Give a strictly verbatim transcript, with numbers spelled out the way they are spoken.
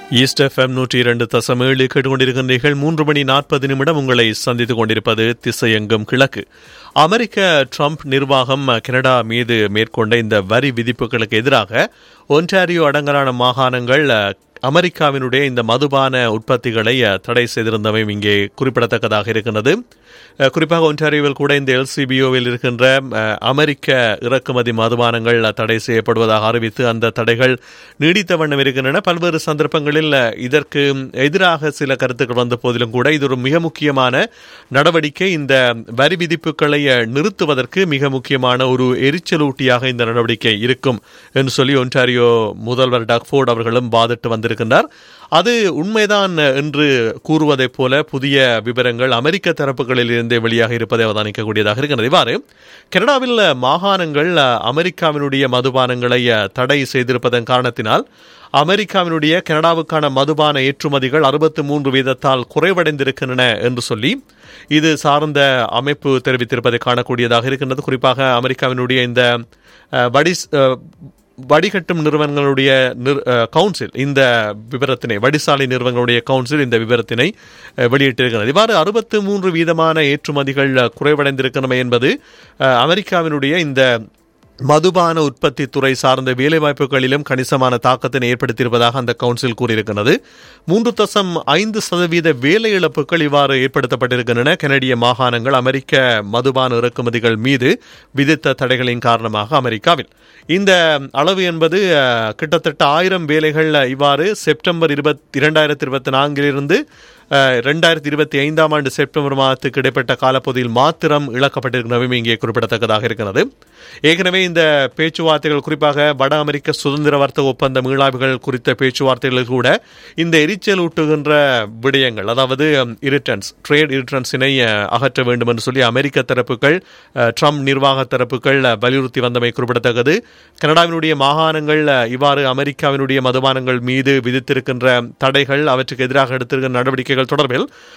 East FM நூற்றி இரண்டு தசம் ஏழு கேட்டுக்கொண்டிருக்கின்றீர்கள். மூன்று மணி நாற்பது நிமிடம் உங்களை சந்தித்துக் கொண்டிருப்பது திசையெங்கும் கிழக்கு. அமெரிக்க ட்ரம்ப் நிர்வாகம் கனடா மீது மேற்கொண்ட இந்த வரி விதிப்புகளுக்கு எதிராக ஒன்டாரியோ அடங்கலான மாகாணங்கள் அமெரிக்காவினுடைய இந்த மதுபான உற்பத்திகளை தடை செய்திருந்தமையும் இங்கே குறிப்பிடத்தக்கதாக இருக்கின்றது. குறிப்பாக ஒன்டாரியோவில் கூட இந்த எல்சிபிஓவில் இருக்கின்ற அமெரிக்க இறக்குமதி மதுபானங்கள் தடை செய்யப்படுவதாக அறிவித்து அந்த தடைகள் நீடித்த வண்ணம் இருக்கின்றன. பல்வேறு சந்தர்ப்பங்களில் இதற்கு எதிராக சில கருத்துக்கள் வந்த போதிலும் கூட இது ஒரு மிக முக்கியமான நடவடிக்கை. இந்த வரி விதிப்புகளை நிறுத்துவதற்கு மிக முக்கியமான ஒரு எரிச்சலூட்டியாக இந்த நடவடிக்கை இருக்கும் என்று சொல்லி ஒன்டாரியோ முதல்வர் டக் ஃபோர்ட் அவர்களும் வாதிட்டு வந்திருக்கின்றார். அது உண்மைதான் என்று கூறுவதைப் போல புதிய விவரங்கள் அமெரிக்க தரப்புகளில் இருந்தே வெளியாக இருப்பதை அவதானிக்கக்கூடியதாக இருக்கிறது. இவ்வாறு கனடாவில் மாகாணங்கள் அமெரிக்காவினுடைய மதுபானங்களை தடை செய்திருப்பதன் காரணத்தினால் அமெரிக்காவினுடைய கனடாவுக்கான மதுபான ஏற்றுமதிகள் அறுபத்தி மூன்று வீதத்தால் குறைவடைந்திருக்கின்றன என்று சொல்லி இது சார்ந்த அமைப்பு தெரிவித்திருப்பதை காணக்கூடியதாக இருக்கின்றது. குறிப்பாக அமெரிக்காவினுடைய இந்த வடி வடிகட்டும் நிறுவனங்களுடைய கவுன்சில் இந்த விவரத்தினை வடிசாலை நிறுவனங்களுடைய கவுன்சில் இந்த விவரத்தினை வெளியிட்டிருக்கிறது. இவ்வாறு அறுபத்தி மூன்று வீதமான ஏற்றுமதிகள் குறைவடைந்திருக்கின்றன என்பது அமெரிக்காவினுடைய இந்த மதுபான உற்பத்தி துறை சார்ந்த வேலைவாய்ப்புகளிலும் கணிசமான தாக்கத்தினை ஏற்படுத்தியிருப்பதாக அந்த கவுன்சில் கூறியிருக்கிறது. மூன்று தசம் ஐந்து சதவீத வேலை இழப்புகள் இவ்வாறு ஏற்படுத்தப்பட்டிருக்கின்றன. கனடிய மாகாணங்கள் அமெரிக்க மதுபான இறக்குமதிகள் மீது விதித்த தடைகளின் காரணமாக அமெரிக்காவில் இந்த அளவு என்பது கிட்டத்தட்ட ஆயிரம் வேலைகள் இவ்வாறு செப்டம்பர் இருபத்தி இரண்டாயிரத்தி இருபத்தி நான்கிலிருந்து இரண்டாயிரத்தி இருபத்தி ஐந்தாம் ஆண்டு செப்டம்பர் மாதத்துக்கு இடைப்பட்ட காலப்பகுதியில் மாத்திரம் இழக்கப்பட்டிருக்கிறதும் இங்கே குறிப்பிடத்தக்கதாக இருக்கிறது. ஏற்கனவே இந்த பேச்சுவார்த்தைகள் குறிப்பாக வட அமெரிக்க சுதந்திர வர்த்தக ஒப்பந்த மீளாய்வுகள் குறித்த பேச்சுவார்த்தைகளில் கூட இந்த எரிச்சல் ஊட்டுகின்ற விடயங்கள், அதாவது இரிட்டன்ஸ் ட்ரேட் இரிட்டன்ஸினை அகற்ற வேண்டும் என்று சொல்லி அமெரிக்க தரப்புகள் ட்ரம்ப் நிர்வாக தரப்புகள் வலியுறுத்தி வந்தமை குறிப்பிடத்தக்கது. கனடாவினுடைய மாகாணங்கள் இவ்வாறு அமெரிக்காவினுடைய மதுபானங்கள் மீது விதித்திருக்கின்ற தடைகள் அவற்றுக்கு எதிராக எடுத்திருக்கின்ற நடவடிக்கைகள் தொடர்பில்